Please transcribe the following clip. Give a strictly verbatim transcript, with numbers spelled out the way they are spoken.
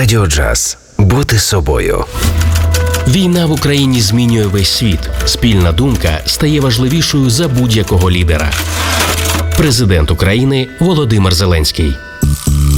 Радіо Джаз. Бути собою. Війна в Україні змінює весь світ. Спільна думка стає важливішою за будь-якого лідера. Президент України Володимир Зеленський.